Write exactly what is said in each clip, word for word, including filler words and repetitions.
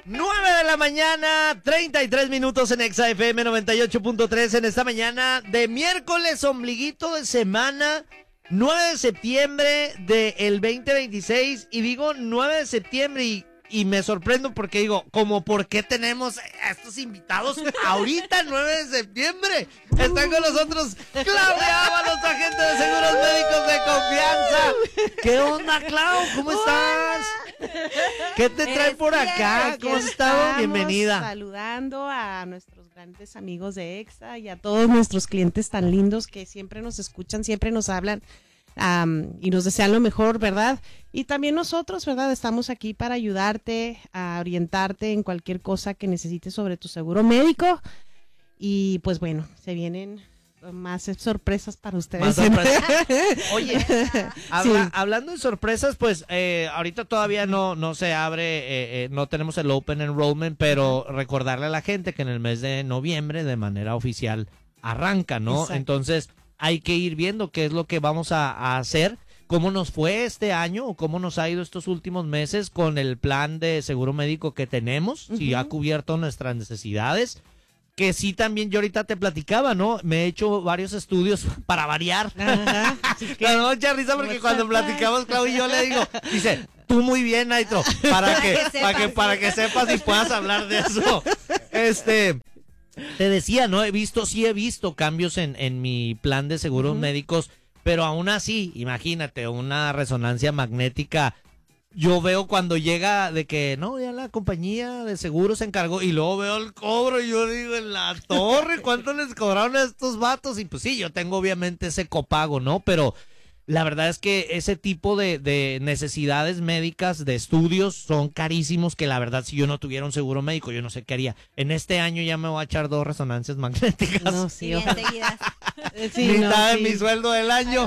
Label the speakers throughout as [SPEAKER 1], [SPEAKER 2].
[SPEAKER 1] nueve de la mañana, treinta y tres minutos en Exa F M noventa y ocho punto tres en esta mañana de miércoles, ombliguito de semana, nueve de septiembre del veinte veintiséis. Y digo nueve de septiembre y, y me sorprendo porque digo, como por qué tenemos a estos invitados ahorita, nueve de septiembre. Están con nosotros Claudia Ábalos, agente de seguros médicos de confianza. ¿Qué onda, Clau? ¿Cómo estás? ¿Qué te trae por acá? ¿Cómo has estado? Bienvenida.
[SPEAKER 2] Saludando a nuestros grandes amigos de Exa y a todos nuestros clientes tan lindos que siempre nos escuchan, siempre nos hablan um, y nos desean lo mejor, ¿verdad? Y también nosotros, ¿verdad? Estamos aquí para ayudarte, a orientarte en cualquier cosa que necesites sobre tu seguro médico. Y pues bueno, se vienen más sorpresas para ustedes.
[SPEAKER 1] Más sorpresas. Oye, habla,
[SPEAKER 2] Sí.
[SPEAKER 1] hablando de sorpresas, pues eh, ahorita todavía no, no se abre, eh, eh, no tenemos el Open Enrollment, pero recordarle a la gente que en el mes de noviembre de manera oficial arranca, ¿no?
[SPEAKER 2] Exacto.
[SPEAKER 1] Entonces hay que ir viendo qué es lo que vamos a, a hacer, cómo nos fue este año o cómo nos ha ido estos últimos meses con el plan de seguro médico que tenemos, uh-huh. Si ha cubierto nuestras necesidades. Que sí, también yo ahorita te platicaba, ¿no? Me he hecho varios estudios para variar.
[SPEAKER 2] Ajá, así que,
[SPEAKER 1] me da mucha risa porque cuando platicamos, Clau y yo le digo, dice, tú muy bien, Naitro, para que,
[SPEAKER 3] que
[SPEAKER 1] para que, para que sepas y puedas hablar de eso. Este, te decía, ¿no? He visto, sí he visto cambios en, en mi plan de seguros uh-huh. médicos, pero aún así, imagínate, una resonancia magnética. Yo veo cuando llega de que, no, ya la compañía de seguros se encargó y luego veo el cobro y yo digo, en la torre, ¿cuánto les cobraron a estos vatos? Y pues sí, yo tengo obviamente ese copago, ¿no? Pero la verdad es que ese tipo de, de necesidades médicas, de estudios, son carísimos que la verdad si yo no tuviera un seguro médico, yo no sé qué haría. En este año ya me voy a echar dos resonancias magnéticas.
[SPEAKER 2] No, sí,
[SPEAKER 3] y enseguida.
[SPEAKER 2] Sí,
[SPEAKER 1] mitad
[SPEAKER 2] no,
[SPEAKER 1] de
[SPEAKER 2] sí.
[SPEAKER 1] mi sueldo del año.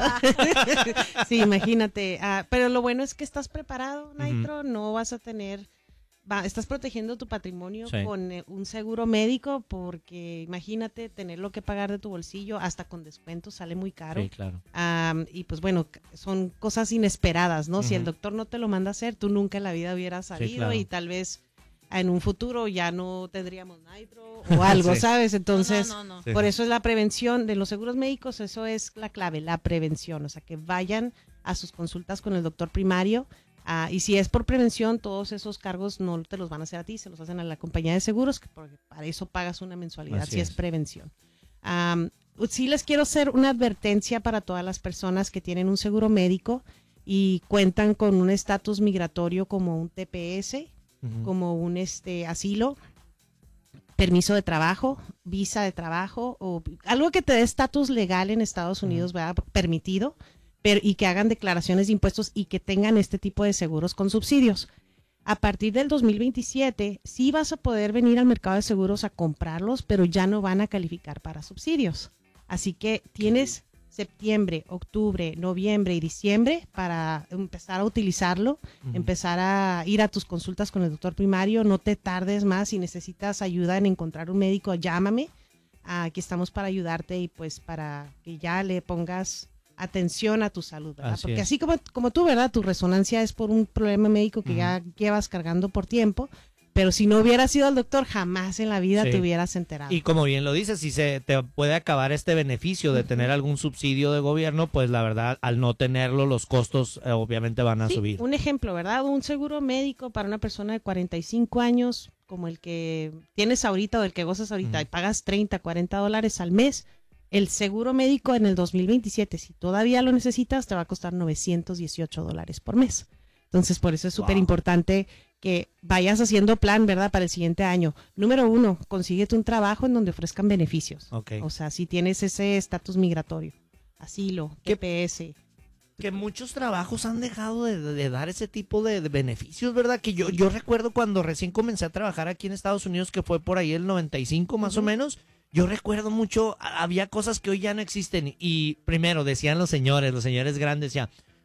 [SPEAKER 2] Sí, imagínate. Uh, pero lo bueno es que estás preparado, Naitro. Uh-huh. No vas a tener... Va, estás protegiendo tu patrimonio sí. con eh, un seguro médico porque imagínate tenerlo que pagar de tu bolsillo hasta con descuento sale muy caro.
[SPEAKER 1] Sí, claro.
[SPEAKER 2] Um, y pues bueno, son cosas inesperadas, ¿no? Uh-huh. Si el doctor no te lo manda a hacer, tú nunca en la vida hubieras sabido sí, claro. Y tal vez en un futuro ya no tendríamos Naitro o algo, sí. ¿Sabes? Entonces, no, no, no, no. Por eso es la prevención de los seguros médicos, eso es la clave, la prevención, o sea, que vayan a sus consultas con el doctor primario. Uh, y si es por prevención, todos esos cargos no te los van a hacer a ti, se los hacen a la compañía de seguros, que porque para eso pagas una mensualidad, Así si es, es prevención. Um, sí les quiero hacer una advertencia para todas las personas que tienen un seguro médico y cuentan con un estatus migratorio como un T P S, uh-huh. como un este asilo, permiso de trabajo, visa de trabajo, o algo que te dé estatus legal en Estados Unidos, uh-huh. ¿verdad? Permitido. Pero, y que hagan declaraciones de impuestos y que tengan este tipo de seguros con subsidios. A partir del dos mil veintisiete, sí vas a poder venir al mercado de seguros a comprarlos, pero ya no van a calificar para subsidios. Así que tienes septiembre, octubre, noviembre y diciembre para empezar a utilizarlo, uh-huh. empezar a ir a tus consultas con el doctor primario. No te tardes más. Si necesitas ayuda en encontrar un médico, llámame. Aquí estamos para ayudarte y pues para que ya le pongas atención a tu salud, ¿verdad?
[SPEAKER 1] Así
[SPEAKER 2] Porque
[SPEAKER 1] es.
[SPEAKER 2] así como, como tú, ¿verdad? Tu resonancia es por un problema médico que uh-huh. ya llevas cargando por tiempo, pero si no hubieras ido al doctor, jamás en la vida sí. te hubieras enterado.
[SPEAKER 1] Y como bien lo dices, si se te puede acabar este beneficio de uh-huh. tener algún subsidio de gobierno, pues la verdad, al no tenerlo, los costos eh, obviamente van a
[SPEAKER 2] sí,
[SPEAKER 1] subir.
[SPEAKER 2] Un ejemplo, ¿verdad? Un seguro médico para una persona de cuarenta y cinco años, como el que tienes ahorita o el que gozas ahorita, uh-huh. y pagas treinta, cuarenta dólares al mes. El seguro médico en el dos mil veintisiete, si todavía lo necesitas, te va a costar novecientos dieciocho dólares por mes. Entonces, por eso es súper wow. importante que vayas haciendo plan, ¿verdad? Para el siguiente año. Número uno, consíguete un trabajo en donde ofrezcan beneficios.
[SPEAKER 1] Okay.
[SPEAKER 2] O sea, si tienes ese estatus migratorio, asilo, T P S.
[SPEAKER 1] Que muchos trabajos han dejado de, de dar ese tipo de, de beneficios, ¿verdad? Que yo, yo recuerdo cuando recién comencé a trabajar aquí en Estados Unidos, que fue por ahí el noventa y cinco más uh-huh. o menos. Yo recuerdo mucho, había cosas que hoy ya no existen y primero decían los señores, los señores grandes decían,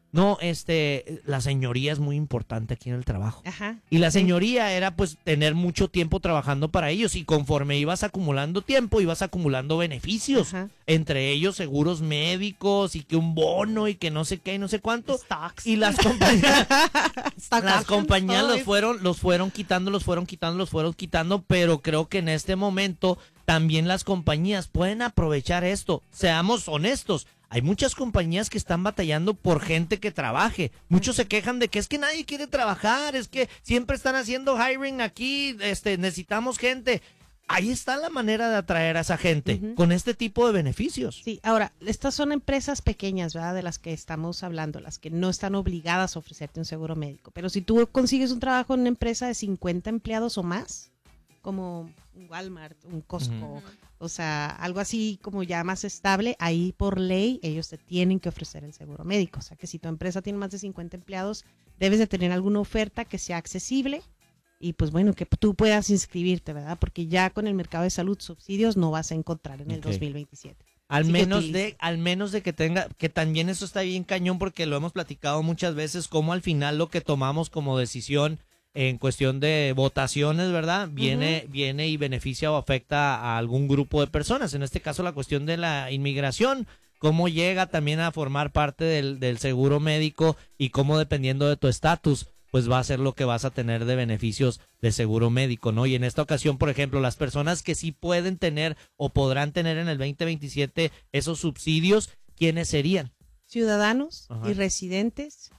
[SPEAKER 1] no, este, la señoría es muy importante aquí en el trabajo.
[SPEAKER 2] Ajá.
[SPEAKER 1] Y la
[SPEAKER 2] Sí.
[SPEAKER 1] señoría era pues tener mucho tiempo trabajando para ellos y conforme ibas acumulando tiempo, ibas acumulando beneficios,
[SPEAKER 2] Ajá.
[SPEAKER 1] entre ellos seguros médicos y que un bono y que no sé qué y no sé cuánto.
[SPEAKER 2] Stocks.
[SPEAKER 1] Y las compañías,
[SPEAKER 2] Stock
[SPEAKER 1] las
[SPEAKER 2] options,
[SPEAKER 1] compañías
[SPEAKER 2] todo
[SPEAKER 1] los
[SPEAKER 2] eso.
[SPEAKER 1] fueron, los fueron quitando, los fueron quitando, los fueron quitando, pero creo que en este momento también las compañías pueden aprovechar esto. Seamos honestos. Hay muchas compañías que están batallando por gente que trabaje. Muchos se quejan de que es que nadie quiere trabajar, es que siempre están haciendo hiring aquí, este, necesitamos gente. Ahí está la manera de atraer a esa gente,
[SPEAKER 2] Ujú.
[SPEAKER 1] con este tipo de beneficios.
[SPEAKER 2] Sí, ahora, estas son empresas pequeñas, ¿verdad? De las que estamos hablando, las que no están obligadas a ofrecerte un seguro médico. Pero si tú consigues un trabajo en una empresa de cincuenta empleados o más, como un Walmart, un Costco,
[SPEAKER 1] Ujú.
[SPEAKER 2] o sea, algo así como ya más estable, ahí por ley ellos te tienen que ofrecer el seguro médico. O sea, que si tu empresa tiene más de cincuenta empleados, debes de tener alguna oferta que sea accesible y pues bueno, que tú puedas inscribirte, ¿verdad? Porque ya con el mercado de salud subsidios no vas a encontrar en el
[SPEAKER 1] Ok.
[SPEAKER 2] dos mil veintisiete.
[SPEAKER 1] Al
[SPEAKER 2] Así que
[SPEAKER 1] menos
[SPEAKER 2] utiliza.
[SPEAKER 1] de, al menos de que tenga, que también eso está bien cañón porque lo hemos platicado muchas veces, como al final lo que tomamos como decisión en cuestión de votaciones, ¿verdad? Viene,
[SPEAKER 2] Ujú.
[SPEAKER 1] viene y beneficia o afecta a algún grupo de personas. En este caso la cuestión de la inmigración, cómo llega también a formar parte del, del seguro médico y cómo dependiendo de tu estatus, pues va a ser lo que vas a tener de beneficios de seguro médico, ¿no? Y en esta ocasión, por ejemplo, las personas que sí pueden tener o podrán tener en el veinte veintisiete esos subsidios, ¿quiénes serían?
[SPEAKER 2] Ciudadanos
[SPEAKER 1] Ajá.
[SPEAKER 2] y residentes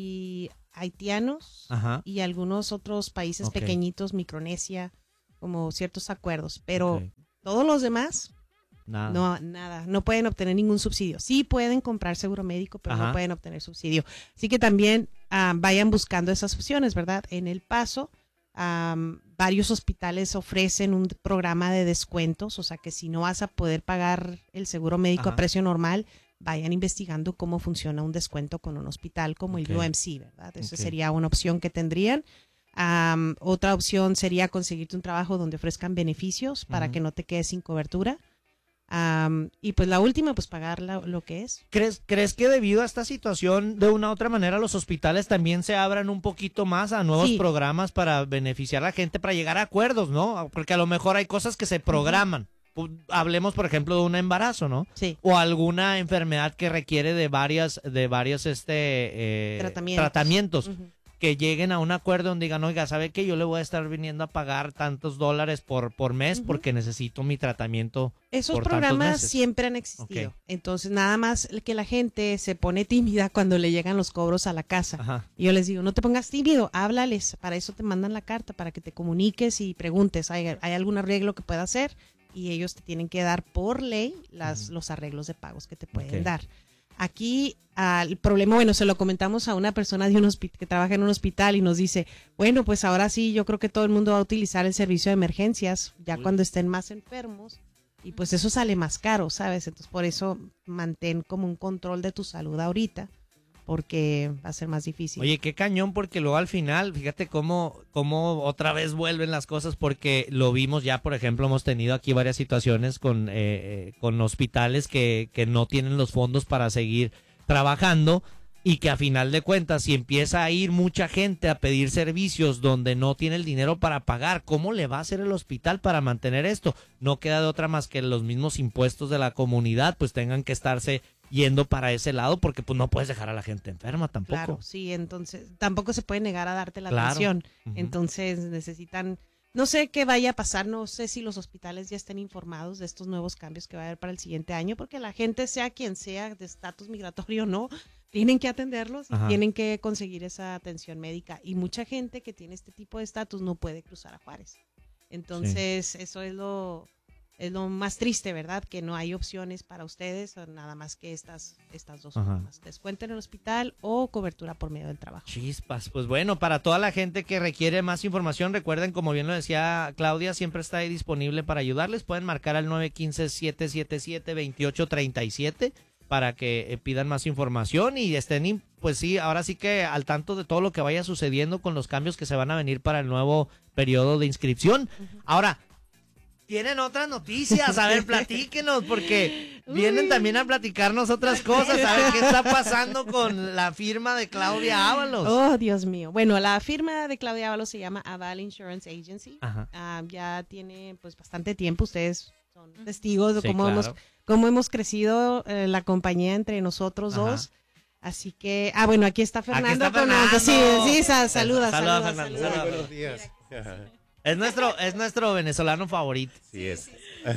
[SPEAKER 2] y haitianos
[SPEAKER 1] Ajá.
[SPEAKER 2] y algunos otros países
[SPEAKER 1] Ok.
[SPEAKER 2] pequeñitos, Micronesia, como ciertos acuerdos, pero
[SPEAKER 1] Ok.
[SPEAKER 2] todos los demás,
[SPEAKER 1] Nada.
[SPEAKER 2] no, nada, no pueden obtener ningún subsidio. Sí pueden comprar seguro médico, pero
[SPEAKER 1] Ajá.
[SPEAKER 2] no pueden obtener subsidio. Así que también ah, vayan buscando esas opciones, ¿verdad? En El Paso, am, varios hospitales ofrecen un programa de descuentos, o sea que si no vas a poder pagar el seguro médico
[SPEAKER 1] Ajá.
[SPEAKER 2] a precio normal, vayan investigando cómo funciona un descuento con un hospital como
[SPEAKER 1] Ok.
[SPEAKER 2] el U M C, ¿verdad? Esa
[SPEAKER 1] Ok.
[SPEAKER 2] sería una opción que tendrían. Am, otra opción sería conseguirte un trabajo donde ofrezcan beneficios para
[SPEAKER 1] Ujú.
[SPEAKER 2] que no te quedes sin cobertura. Am, y pues la última, pues pagar la- lo que es.
[SPEAKER 1] ¿Crees, ¿Crees que debido a esta situación, de una u otra manera, los hospitales también se abran un poquito más a nuevos
[SPEAKER 2] Sí.
[SPEAKER 1] programas para beneficiar a la gente, para llegar a acuerdos, ¿no? Porque a lo mejor hay cosas que se programan. Pu- Hablemos, por ejemplo, de un embarazo, ¿no?
[SPEAKER 2] Sí.
[SPEAKER 1] O alguna enfermedad que requiere de varias, de varios este, eh,
[SPEAKER 2] Tratamientos.
[SPEAKER 1] tratamientos.
[SPEAKER 2] Ujú.
[SPEAKER 1] Que lleguen a un acuerdo donde digan, oiga, ¿sabe qué? Yo le voy a estar viniendo a pagar tantos dólares por, por mes
[SPEAKER 2] Ujú.
[SPEAKER 1] porque necesito mi tratamiento.
[SPEAKER 2] Esos
[SPEAKER 1] por tantos
[SPEAKER 2] programas
[SPEAKER 1] meses.
[SPEAKER 2] siempre han existido.
[SPEAKER 1] Ok.
[SPEAKER 2] Entonces, nada más que la gente se pone tímida cuando le llegan los cobros a la casa.
[SPEAKER 1] Ajá.
[SPEAKER 2] Y yo les digo, no te pongas tímido, háblales. Para eso te mandan la carta, para que te comuniques y preguntes, ¿hay, hay algún arreglo que pueda hacer? Y ellos te tienen que dar por ley las,
[SPEAKER 1] Ujú.
[SPEAKER 2] los arreglos de pagos que te pueden
[SPEAKER 1] Ok.
[SPEAKER 2] dar. Aquí ah, el problema, bueno, se lo comentamos a una persona de un hospi- que trabaja en un hospital y nos dice, bueno, pues ahora sí, yo creo que todo el mundo va a utilizar el servicio de emergencias ya
[SPEAKER 1] Uy.
[SPEAKER 2] cuando estén más enfermos y pues eso sale más caro, ¿sabes? Entonces por eso mantén como un control de tu salud ahorita porque va a ser más difícil.
[SPEAKER 1] Oye, qué cañón, porque luego al final, fíjate cómo, cómo otra vez vuelven las cosas, porque lo vimos ya, por ejemplo, hemos tenido aquí varias situaciones con, eh, eh, con hospitales que, que no tienen los fondos para seguir trabajando y que a final de cuentas, si empieza a ir mucha gente a pedir servicios donde no tiene el dinero para pagar, ¿cómo le va a hacer el hospital para mantener esto? No queda de otra más que los mismos impuestos de la comunidad pues tengan que estarse yendo para ese lado porque pues no puedes dejar a la gente enferma tampoco.
[SPEAKER 2] Claro, sí, entonces tampoco se puede negar a darte la
[SPEAKER 1] Claro.
[SPEAKER 2] atención.
[SPEAKER 1] Ujú.
[SPEAKER 2] Entonces necesitan, no sé qué vaya a pasar, no sé si los hospitales ya estén informados de estos nuevos cambios que va a haber para el siguiente año, porque la gente, sea quien sea, de estatus migratorio o no, tienen que atenderlos y
[SPEAKER 1] Ajá.
[SPEAKER 2] tienen que conseguir esa atención médica. Y mucha gente que tiene este tipo de estatus no puede cruzar a Juárez. Entonces, eso es lo, es lo más triste, ¿verdad? Que no hay opciones para ustedes, nada más que estas, estas dos
[SPEAKER 1] Ajá.
[SPEAKER 2] formas. Descuento en el hospital o cobertura por medio del trabajo.
[SPEAKER 1] Chispas, pues bueno, para toda la gente que requiere más información, recuerden, como bien lo decía Claudia, siempre está ahí disponible para ayudarles. Pueden marcar al nueve uno cinco, siete siete siete, dos ocho tres siete para que eh, pidan más información y estén, pues sí, ahora sí que al tanto de todo lo que vaya sucediendo con los cambios que se van a venir para el nuevo periodo de inscripción.
[SPEAKER 2] Ujú.
[SPEAKER 1] Ahora, tienen otras noticias. A ver, platíquenos, porque vienen también a platicarnos otras cosas. A ver, ¿qué está pasando con la firma de Claudia Ábalos?
[SPEAKER 2] Oh, Dios mío. Bueno, la firma de Claudia Ábalos se llama Aval Insurance Agency. Uh, ya tiene pues bastante tiempo. Ustedes son testigos de sí, cómo, claro. hemos, cómo hemos crecido eh, la compañía entre nosotros Ajá. dos. Así que, ah, bueno, aquí está Fernando.
[SPEAKER 1] Aquí está Fernando.
[SPEAKER 2] Sí, sí, saluda, saluda, saluda,
[SPEAKER 1] Fernando. Saluda, saluda. Buenos días. Es nuestro, es nuestro venezolano favorito.
[SPEAKER 3] Sí es.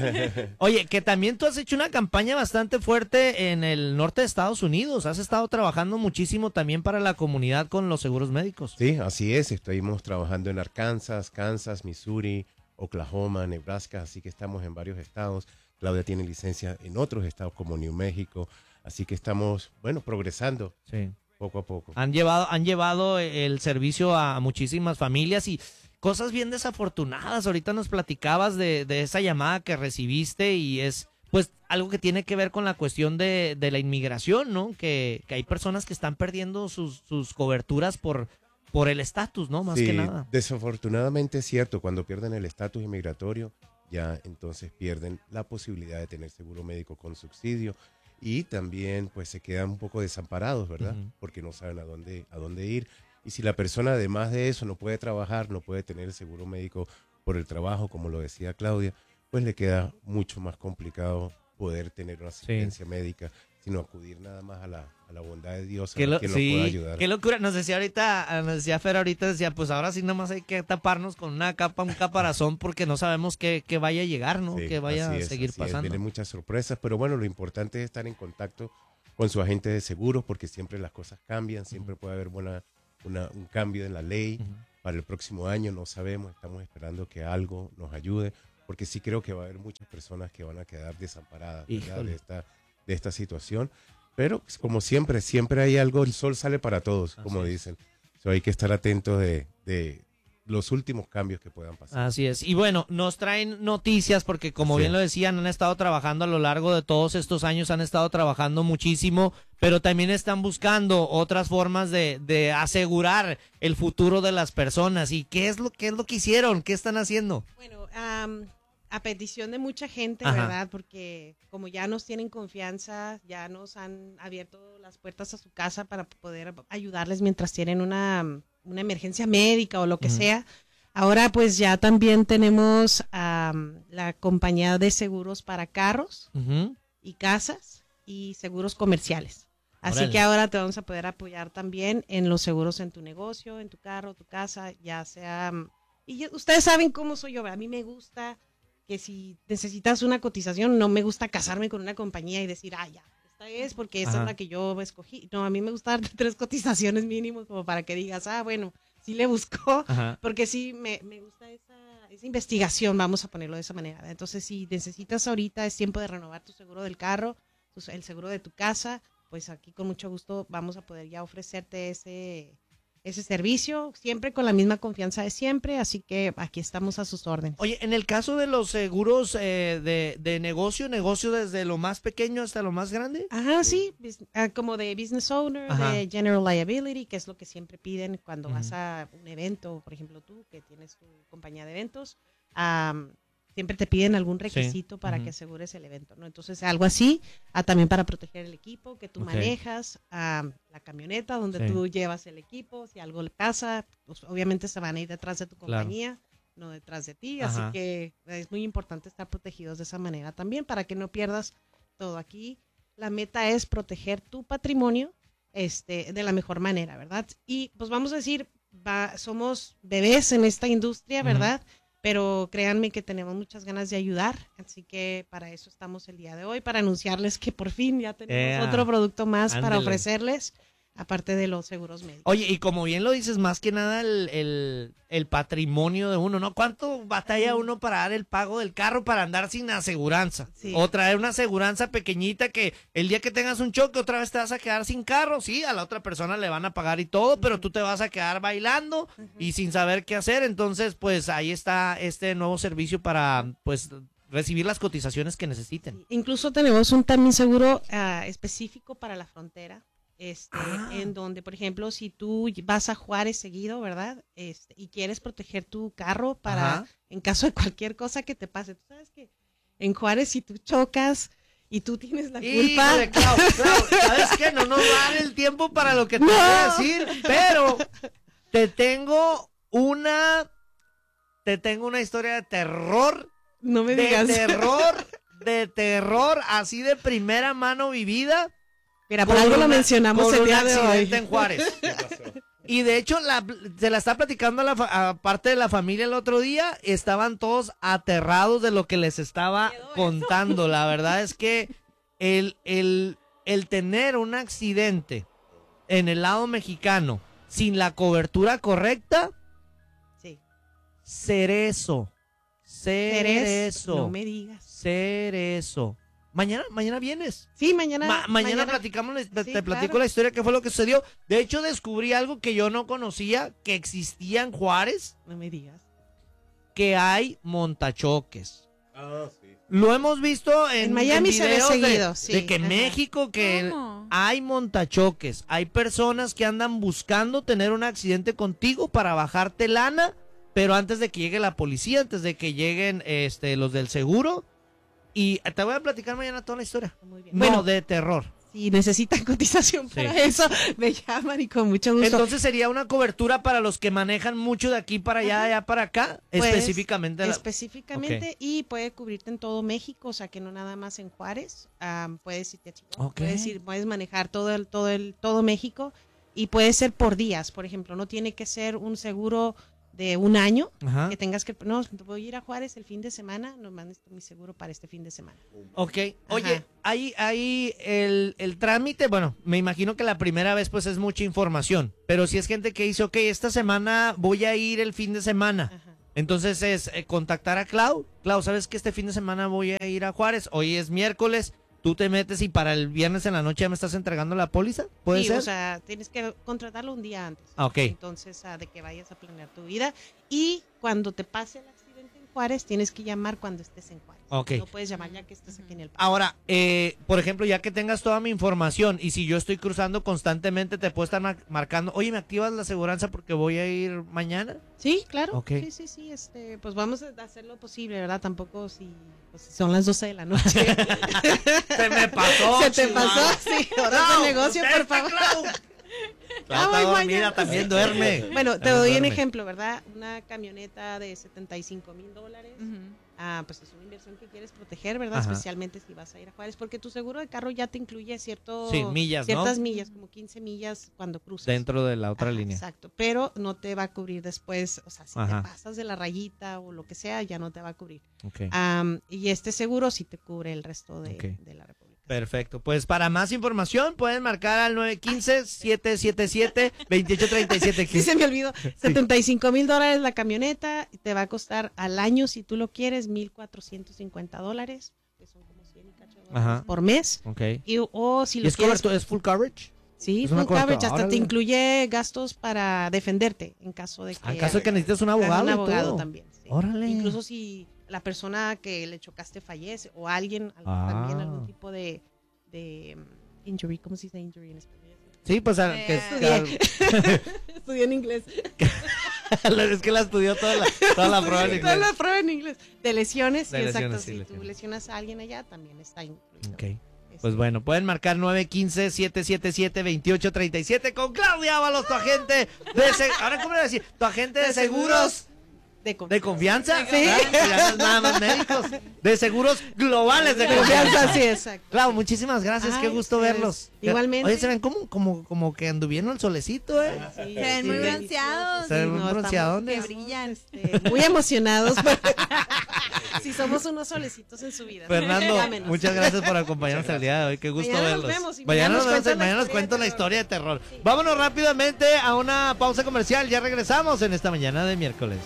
[SPEAKER 1] Oye, que también tú has hecho una campaña bastante fuerte en el norte de Estados Unidos. Has estado trabajando muchísimo también para la comunidad con los seguros médicos.
[SPEAKER 3] Sí, así es. Estuvimos trabajando en Arkansas, Kansas, Missouri, Oklahoma, Nebraska. Así que estamos en varios estados. Claudia tiene licencia en otros estados como New México. Así que estamos, bueno, progresando sí. poco a poco.
[SPEAKER 1] Han llevado, han llevado el servicio a muchísimas familias y cosas bien desafortunadas. Ahorita nos platicabas de, de esa llamada que recibiste y es pues algo que tiene que ver con la cuestión de, de la inmigración, ¿no? Que, que hay personas que están perdiendo sus, sus coberturas por, por el estatus, ¿no? Más
[SPEAKER 3] sí,
[SPEAKER 1] que nada.
[SPEAKER 3] Desafortunadamente es cierto, cuando pierden el estatus inmigratorio, ya entonces pierden la posibilidad de tener seguro médico con subsidio. Y también pues se quedan un poco desamparados, ¿verdad? Uh-huh. Porque no saben a dónde, a dónde ir. Y si la persona además de eso no puede trabajar, no puede tener el seguro médico por el trabajo, como lo decía Claudia, pues le queda mucho más complicado poder tener una asistencia sí. médica, sino acudir nada más a la, a la bondad de Dios, a
[SPEAKER 1] lo,
[SPEAKER 3] quien
[SPEAKER 1] sí,
[SPEAKER 3] nos pueda ayudar.
[SPEAKER 1] Qué locura, nos decía ahorita, nos decía Fer ahorita, decía, pues ahora sí nada más hay que taparnos con una capa, un caparazón, porque no sabemos qué, qué vaya a llegar, ¿no? Sí, que vaya a
[SPEAKER 3] es,
[SPEAKER 1] seguir pasando.
[SPEAKER 3] Vienen muchas sorpresas, pero bueno, lo importante es estar en contacto con su agente de seguros, porque siempre las cosas cambian, siempre uh-huh. puede haber buena, una, un cambio en la ley. Uh-huh. Para el próximo año no sabemos, estamos esperando que algo nos ayude, porque sí creo que va a haber muchas personas que van a quedar desamparadas ¿verdad? de esta de esta situación, pero como siempre, siempre hay algo, el sol sale para todos, como Así dicen, so, hay que estar atentos de, de los últimos cambios que puedan pasar.
[SPEAKER 1] Así es, y bueno, nos traen noticias porque como sí. bien lo decían, han estado trabajando a lo largo de todos estos años, han estado trabajando muchísimo, pero también están buscando otras formas de, de asegurar el futuro de las personas. ¿Y qué es lo, qué es lo que hicieron? ¿Qué están haciendo?
[SPEAKER 2] Bueno, um... a petición de mucha gente, Ajá. ¿verdad? Porque como ya nos tienen confianza, ya nos han abierto las puertas a su casa para poder ayudarles mientras tienen una, una emergencia médica o lo que uh-huh. sea. Ahora pues ya también tenemos um, la compañía de seguros para carros uh-huh. y casas y seguros comerciales. Así Órale. que ahora te vamos a poder apoyar también en los seguros en tu negocio, en tu carro, tu casa, ya sea... Y ya, ustedes saben cómo soy yo, a mí me gusta... que si necesitas una cotización, no me gusta casarme con una compañía y decir, ah, ya, esta es porque esta Ajá. es la que yo escogí. No, a mí me gusta darte tres cotizaciones mínimos como para que digas, ah, bueno, sí le buscó, Ajá. porque sí me, me gusta esa, esa investigación, vamos a ponerlo de esa manera. Entonces, si necesitas ahorita, es tiempo de renovar tu seguro del carro, tu, el seguro de tu casa, pues aquí con mucho gusto vamos a poder ya ofrecerte ese... ese servicio, siempre con la misma confianza de siempre, así que aquí estamos a sus órdenes.
[SPEAKER 1] Oye, en el caso de los seguros eh, de, de negocio, negocio desde lo más pequeño hasta lo más grande.
[SPEAKER 2] Ajá, sí, como de business owner, Ajá. de general liability, que es lo que siempre piden cuando uh-huh. vas a un evento, por ejemplo tú, que tienes tu compañía de eventos, um, siempre te piden algún requisito sí. para uh-huh. que asegures el evento, ¿no? Entonces, algo así, ah, también para proteger el equipo que tú okay. manejas, ah, la camioneta donde sí. tú llevas el equipo, si algo le pasa, pues obviamente se van a ir detrás de tu compañía, claro. no detrás de ti, Ajá. así que es muy importante estar protegidos de esa manera también para que no pierdas todo. Aquí la meta es proteger tu patrimonio este, de la mejor manera, ¿verdad? Y pues vamos a decir, va, somos bebés en esta industria, ¿verdad? Uh-huh. Pero créanme que tenemos muchas ganas de ayudar, así que para eso estamos el día de hoy, para anunciarles que por fin ya tenemos eh, otro producto más ándale. para ofrecerles, aparte de los seguros médicos.
[SPEAKER 1] Oye, y como bien lo dices, más que nada el, el, el patrimonio de uno, ¿no? ¿Cuánto batalla uno para dar el pago del carro para andar sin aseguranza? Sí. O traer una aseguranza pequeñita que el día que tengas un choque otra vez te vas a quedar sin carro, sí, a la otra persona le van a pagar y todo, uh-huh. pero tú te vas a quedar bailando uh-huh. y sin saber qué hacer. Entonces, pues ahí está este nuevo servicio para, pues, recibir las cotizaciones que necesiten.
[SPEAKER 2] Sí. Incluso tenemos un también seguro uh, específico para la frontera. este,
[SPEAKER 1] Ah.
[SPEAKER 2] en donde, por ejemplo, si tú vas a Juárez seguido, ¿verdad? Este, y quieres proteger tu carro para,
[SPEAKER 1] Ajá.
[SPEAKER 2] en caso de cualquier cosa que te pase. Tú sabes que en Juárez, si tú chocas y tú tienes la culpa.
[SPEAKER 1] Híjole, Clau, Clau, ¿sabes qué? No nos va a dar el tiempo para lo que te voy a decir, pero te tengo una, te tengo una historia de terror,
[SPEAKER 2] No me
[SPEAKER 1] de
[SPEAKER 2] digas.
[SPEAKER 1] terror, de terror, así de primera mano vivida.
[SPEAKER 2] Mira, por algo lo mencionamos
[SPEAKER 1] con
[SPEAKER 2] el
[SPEAKER 1] un
[SPEAKER 2] día de
[SPEAKER 1] accidente
[SPEAKER 2] hoy.
[SPEAKER 1] en Juárez. Y de hecho, la, se la está platicando a la fa- a parte de la familia el otro día. Estaban todos aterrados de lo que les estaba contando. La verdad es que el, el, el tener un accidente en el lado mexicano sin la cobertura correcta,
[SPEAKER 2] Sí.
[SPEAKER 1] cerezo.
[SPEAKER 2] Ceres,
[SPEAKER 1] Cerezo.
[SPEAKER 2] no me digas.
[SPEAKER 1] Cerezo. Mañana, mañana vienes.
[SPEAKER 2] Sí, mañana.
[SPEAKER 1] Ma- mañana, platicamos, la- te,
[SPEAKER 2] Sí,
[SPEAKER 1] te platico
[SPEAKER 2] claro.
[SPEAKER 1] la historia, qué fue lo que sucedió. De hecho, descubrí algo que yo no conocía, que existía en Juárez,
[SPEAKER 2] No me digas.
[SPEAKER 1] que hay montachoques.
[SPEAKER 3] Ah, sí.
[SPEAKER 1] Lo hemos visto en,
[SPEAKER 2] En Miami
[SPEAKER 1] en
[SPEAKER 2] se ve
[SPEAKER 1] videos de-
[SPEAKER 2] seguido,
[SPEAKER 1] de,
[SPEAKER 2] sí,
[SPEAKER 1] que en
[SPEAKER 2] ajá.
[SPEAKER 1] México que
[SPEAKER 4] ¿Cómo?
[SPEAKER 1] hay montachoques. Hay personas que andan buscando tener un accidente contigo para bajarte lana, pero antes de que llegue la policía, antes de que lleguen este los del seguro. Y te voy a platicar mañana toda la historia.
[SPEAKER 2] Muy bien.
[SPEAKER 1] No,
[SPEAKER 2] Bueno,
[SPEAKER 1] de terror.
[SPEAKER 2] si necesitan cotización para
[SPEAKER 1] Sí.
[SPEAKER 2] eso, me llaman y con mucho gusto.
[SPEAKER 1] Entonces sería una cobertura para los que manejan mucho de aquí para allá, allá para acá,
[SPEAKER 2] Pues,
[SPEAKER 1] específicamente. la-
[SPEAKER 2] Específicamente, y puede cubrirte en todo México, o sea que no nada más en Juárez. Am, puedes irte a Chihuahua,
[SPEAKER 1] Ok.
[SPEAKER 2] puedes ir, puedes manejar todo el, todo el, todo México, y puede ser por días, por ejemplo, no tiene que ser un seguro de un año
[SPEAKER 1] Ajá.
[SPEAKER 2] que tengas que, no, voy a ir a Juárez el fin de semana, no mandes mi seguro para este fin de semana.
[SPEAKER 1] Ok. Oye,
[SPEAKER 2] Ajá.
[SPEAKER 1] ahí, ahí el, el trámite, bueno, me imagino que la primera vez pues es mucha información, pero si es gente que dice, ok, esta semana voy a ir el fin de semana.
[SPEAKER 2] Ajá.
[SPEAKER 1] Entonces es eh, contactar a Clau. Clau, ¿sabes que este fin de semana voy a ir a Juárez? Hoy es miércoles. Tú te metes y para el viernes en la noche ya me estás entregando la póliza. ¿Puede
[SPEAKER 2] Sí,
[SPEAKER 1] ser?
[SPEAKER 2] o sea, tienes que contratarlo un día antes.
[SPEAKER 1] Ah, ok.
[SPEAKER 2] Entonces, ah, de que vayas a planear tu vida. Y cuando te pase el accidente en Juárez, tienes que llamar cuando estés en Juárez.
[SPEAKER 1] Ok.
[SPEAKER 2] No puedes llamar ya que estés aquí en el país.
[SPEAKER 1] Ahora, eh, por ejemplo, ya que tengas toda mi información y si yo estoy cruzando constantemente, te puedo estar mar- marcando, oye, ¿me activas la aseguranza porque voy a ir mañana?
[SPEAKER 2] Sí, claro.
[SPEAKER 1] Ok.
[SPEAKER 2] Sí, sí, sí. Este, pues vamos a hacer lo posible, ¿verdad? Tampoco si pues, son las doce de la noche.
[SPEAKER 1] Se me pasó.
[SPEAKER 2] Se te
[SPEAKER 1] Chihuahua.
[SPEAKER 2] pasó, sí. Horas
[SPEAKER 1] Clau,
[SPEAKER 2] de negocio,
[SPEAKER 1] usted
[SPEAKER 2] por
[SPEAKER 1] está
[SPEAKER 2] favor.
[SPEAKER 1] Clau. Clau
[SPEAKER 2] Ah,
[SPEAKER 1] está
[SPEAKER 2] voy
[SPEAKER 1] dormida,
[SPEAKER 2] mañana.
[SPEAKER 1] también duerme.
[SPEAKER 2] Bueno, te
[SPEAKER 1] También
[SPEAKER 2] doy un
[SPEAKER 1] duerme.
[SPEAKER 2] ejemplo, ¿verdad? Una camioneta de setenta y cinco mil dólares.
[SPEAKER 4] Ujú.
[SPEAKER 2] Ah, pues es una inversión que quieres proteger, ¿verdad?
[SPEAKER 1] Ajá.
[SPEAKER 2] Especialmente si vas a ir a Juárez, porque tu seguro de carro ya te incluye cierto,
[SPEAKER 1] Sí, millas, ¿no?
[SPEAKER 2] ciertas millas, como quince millas cuando cruzas.
[SPEAKER 1] Dentro de la otra
[SPEAKER 2] Ajá,
[SPEAKER 1] línea.
[SPEAKER 2] Exacto, pero no te va a cubrir después, o sea, si
[SPEAKER 1] Ajá.
[SPEAKER 2] te pasas de la rayita o lo que sea, ya no te va a cubrir.
[SPEAKER 1] Ok.
[SPEAKER 2] Am, y este seguro sí te cubre el resto de,
[SPEAKER 1] Ok.
[SPEAKER 2] de la República.
[SPEAKER 1] Perfecto. Pues para más información pueden marcar al nueve uno cinco, siete siete siete, dos ocho tres siete.
[SPEAKER 2] Sí, se me olvidó. setenta y cinco mil dólares la camioneta, te va a costar al año, si tú lo quieres, mil cuatrocientos cincuenta dólares, que son como cien y cacho dólares
[SPEAKER 1] Ajá.
[SPEAKER 2] por mes.
[SPEAKER 1] Ok.
[SPEAKER 2] Y, o si
[SPEAKER 1] ¿Y
[SPEAKER 2] lo
[SPEAKER 1] es,
[SPEAKER 2] quieres,
[SPEAKER 1] cobertura- es full coverage?
[SPEAKER 2] sí,
[SPEAKER 1] es una
[SPEAKER 2] full coverage,
[SPEAKER 1] cobertura,
[SPEAKER 2] hasta te
[SPEAKER 1] órale.
[SPEAKER 2] incluye gastos para defenderte en caso de que...
[SPEAKER 1] Ah, en caso de que necesites un abogado.
[SPEAKER 2] un
[SPEAKER 1] y
[SPEAKER 2] abogado
[SPEAKER 1] todo.
[SPEAKER 2] también. Sí.
[SPEAKER 1] Órale.
[SPEAKER 2] Incluso si la persona que le chocaste fallece o alguien, algún-
[SPEAKER 1] Ah.
[SPEAKER 2] también algún tipo de, de um, injury, ¿cómo se dice injury en español?
[SPEAKER 1] Sí, pues a- que,
[SPEAKER 4] Estudié.
[SPEAKER 2] Estudié en inglés.
[SPEAKER 1] es que la estudió toda la, toda la prueba en
[SPEAKER 2] Toda
[SPEAKER 1] inglés.
[SPEAKER 2] la prueba en inglés. De lesiones,
[SPEAKER 1] De
[SPEAKER 2] sí,
[SPEAKER 1] lesiones,
[SPEAKER 2] exacto.
[SPEAKER 1] sí,
[SPEAKER 2] si
[SPEAKER 1] lesiones.
[SPEAKER 2] tú lesionas a alguien allá, también está incluido.
[SPEAKER 1] Ok.
[SPEAKER 2] Este,
[SPEAKER 1] Pues bueno, pueden marcar nueve uno cinco, siete siete siete, dos ocho tres siete con Claudia Ábalos, tu agente de se- ahora cómo le voy a decir, tu agente de
[SPEAKER 2] De
[SPEAKER 1] seguros
[SPEAKER 2] de
[SPEAKER 1] de confianza,
[SPEAKER 2] Sí.
[SPEAKER 1] ¿verdad? Que ya no es nada más médicos, de seguros globales de
[SPEAKER 2] confianza,
[SPEAKER 1] confianza.
[SPEAKER 2] sí, exacto.
[SPEAKER 1] Clau, muchísimas gracias,
[SPEAKER 2] Ay,
[SPEAKER 1] qué gusto
[SPEAKER 2] ustedes.
[SPEAKER 1] verlos.
[SPEAKER 2] Igualmente.
[SPEAKER 1] Oye, se ven como, como, como que anduvieron el solecito, ¿eh?
[SPEAKER 2] Sí,
[SPEAKER 4] Se ven
[SPEAKER 2] sí,
[SPEAKER 4] muy
[SPEAKER 2] sí.
[SPEAKER 4] bronceados.
[SPEAKER 1] Se ven
[SPEAKER 2] Sí,
[SPEAKER 1] muy
[SPEAKER 2] no, estamos-
[SPEAKER 1] bronceadones.
[SPEAKER 4] Que brillan.
[SPEAKER 2] Este, muy emocionados. Si somos unos solecitos en su vida.
[SPEAKER 1] Fernando,
[SPEAKER 2] Llámenos.
[SPEAKER 1] muchas gracias por acompañarnos el día de hoy. Qué gusto
[SPEAKER 2] Mañana nos
[SPEAKER 1] verlos.
[SPEAKER 2] vemos y
[SPEAKER 1] mañana
[SPEAKER 2] mañana
[SPEAKER 1] nos,
[SPEAKER 2] nos
[SPEAKER 1] vemos,
[SPEAKER 2] cuentan la
[SPEAKER 1] mañana nos
[SPEAKER 2] historia
[SPEAKER 1] cuento
[SPEAKER 2] de
[SPEAKER 1] la
[SPEAKER 2] terror.
[SPEAKER 1] historia de terror.
[SPEAKER 2] Sí.
[SPEAKER 1] Vámonos rápidamente a una pausa comercial. Ya regresamos en esta mañana de miércoles.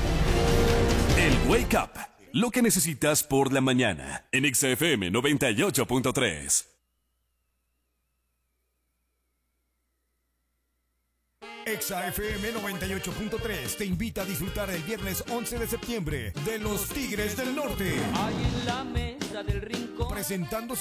[SPEAKER 5] El Wake Up, lo que necesitas por la mañana, en X F M noventa y ocho punto tres.
[SPEAKER 6] Exa F M noventa y ocho punto tres te invita a disfrutar el viernes once de septiembre de los Tigres del Norte.
[SPEAKER 7] Ahí en la mesa del rincón.
[SPEAKER 6] Presentándose